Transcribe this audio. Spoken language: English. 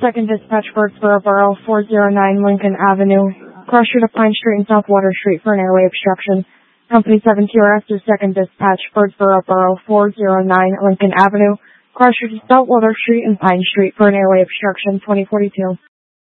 2nd Dispatch, Birdsboro Borough, 409 Lincoln Avenue. Cross street of Pine Street and South Water Street for an airway obstruction. Company 7TRS to 2nd Dispatch, Birdsboro Borough, 409 Lincoln Avenue. Cross street of South Water Street and Pine Street for an airway obstruction, 2042.